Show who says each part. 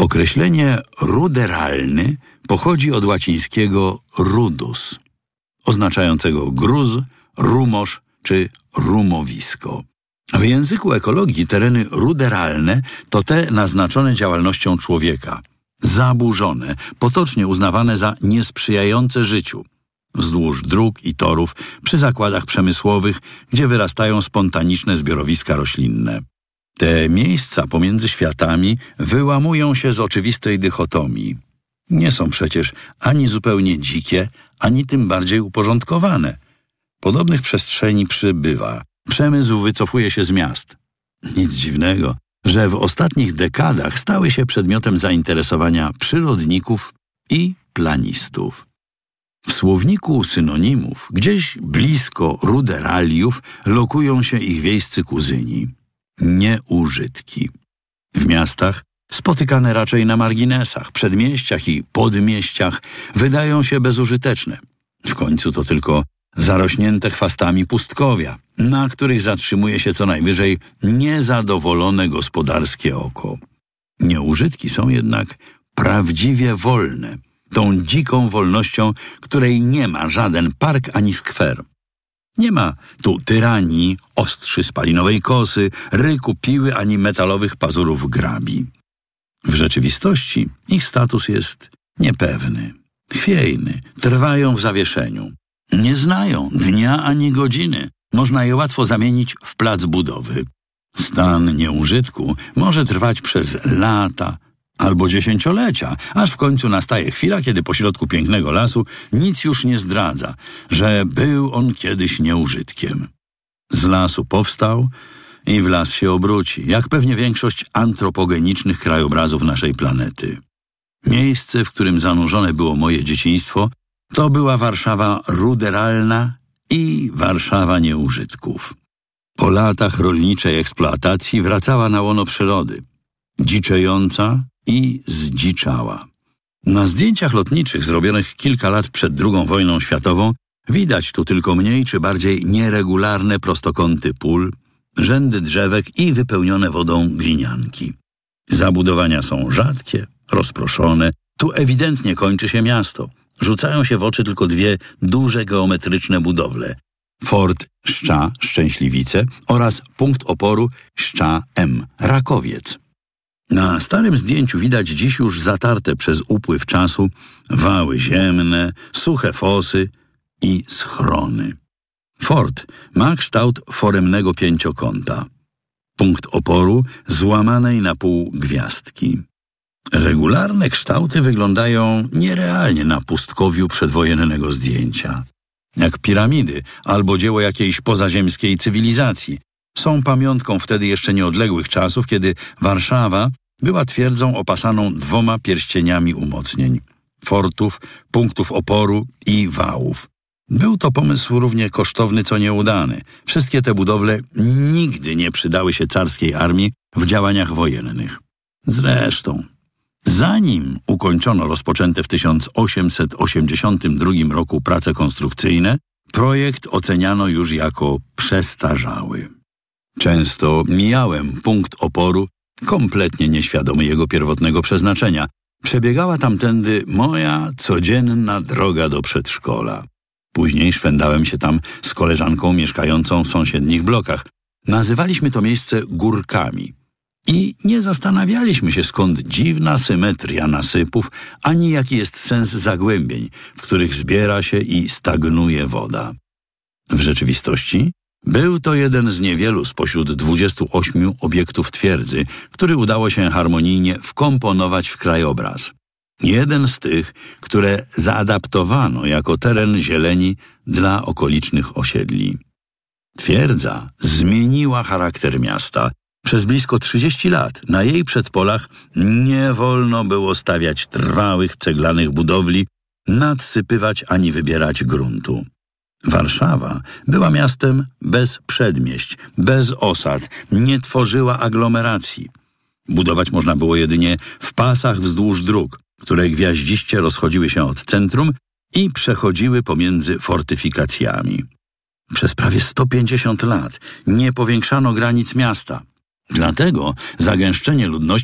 Speaker 1: Określenie ruderalny pochodzi od łacińskiego rudus, oznaczającego gruz, rumosz czy rumowisko. W języku ekologii tereny ruderalne to te naznaczone działalnością człowieka, zaburzone, potocznie uznawane za niesprzyjające życiu, wzdłuż dróg i torów, przy zakładach przemysłowych, gdzie wyrastają spontaniczne zbiorowiska roślinne. Te miejsca pomiędzy światami wyłamują się z oczywistej dychotomii. Nie są przecież ani zupełnie dzikie, ani tym bardziej uporządkowane. Podobnych przestrzeni przybywa. Przemysł wycofuje się z miast. Nic dziwnego, że w ostatnich dekadach stały się przedmiotem zainteresowania przyrodników i planistów. W słowniku synonimów, gdzieś blisko ruderaliów, lokują się ich wiejscy kuzyni. Nieużytki. W miastach, spotykane raczej na marginesach, przedmieściach i podmieściach, wydają się bezużyteczne. W końcu to tylko zarośnięte chwastami pustkowia, na których zatrzymuje się co najwyżej niezadowolone gospodarskie oko. Nieużytki są jednak prawdziwie wolne, tą dziką wolnością, której nie ma żaden park ani skwer. Nie ma tu tyranii, ostrzy spalinowej kosy, ryku piły ani metalowych pazurów grabi. W rzeczywistości ich status jest niepewny, chwiejny, trwają w zawieszeniu. Nie znają dnia ani godziny. Można je łatwo zamienić w plac budowy. Stan nieużytku może trwać przez lata albo dziesięciolecia, aż w końcu nastaje chwila, kiedy pośrodku pięknego lasu nic już nie zdradza, że był on kiedyś nieużytkiem. Z lasu powstał i w las się obróci, jak pewnie większość antropogenicznych krajobrazów naszej planety. Miejsce, w którym zanurzone było moje dzieciństwo, to była Warszawa ruderalna i Warszawa nieużytków. Po latach rolniczej eksploatacji wracała na łono przyrody, dziczejąca i zdziczała. Na zdjęciach lotniczych zrobionych kilka lat przed II wojną światową widać tu tylko mniej czy bardziej nieregularne prostokąty pól, rzędy drzewek i wypełnione wodą glinianki. Zabudowania są rzadkie, rozproszone. Tu ewidentnie kończy się miasto. Rzucają się w oczy tylko dwie duże geometryczne budowle. Fort Szcza, Szczęśliwice oraz punkt oporu Szcza-M, Rakowiec. Na starym zdjęciu widać dziś już zatarte przez upływ czasu wały ziemne, suche fosy i schrony. Fort ma kształt foremnego pięciokąta. Punkt oporu złamanej na pół gwiazdki. Regularne kształty wyglądają nierealnie na pustkowiu przedwojennego zdjęcia. Jak piramidy albo dzieło jakiejś pozaziemskiej cywilizacji. Są pamiątką wtedy jeszcze nieodległych czasów, kiedy Warszawa była twierdzą opasaną 2 pierścieniami umocnień. Fortów, punktów oporu i wałów. Był to pomysł równie kosztowny co nieudany. Wszystkie te budowle nigdy nie przydały się carskiej armii w działaniach wojennych. Zresztą, zanim ukończono rozpoczęte w 1882 roku prace konstrukcyjne, projekt oceniano już jako przestarzały. Często mijałem punkt oporu, kompletnie nieświadomy jego pierwotnego przeznaczenia. Przebiegała tamtędy moja codzienna droga do przedszkola. Później szwendałem się tam z koleżanką mieszkającą w sąsiednich blokach. Nazywaliśmy to miejsce górkami. I nie zastanawialiśmy się, skąd dziwna symetria nasypów, ani jaki jest sens zagłębień, w których zbiera się i stagnuje woda. W rzeczywistości był to jeden z niewielu spośród 28 obiektów twierdzy, który udało się harmonijnie wkomponować w krajobraz. Jeden z tych, które zaadaptowano jako teren zieleni dla okolicznych osiedli. Twierdza zmieniła charakter miasta. Przez blisko 30 lat na jej przedpolach nie wolno było stawiać trwałych ceglanych budowli, nadsypywać ani wybierać gruntu. Warszawa była miastem bez przedmieść, bez osad, nie tworzyła aglomeracji. Budować można było jedynie w pasach wzdłuż dróg, które gwiaździście rozchodziły się od centrum i przechodziły pomiędzy fortyfikacjami. Przez prawie 150 lat nie powiększano granic miasta. Dlatego zagęszczenie ludności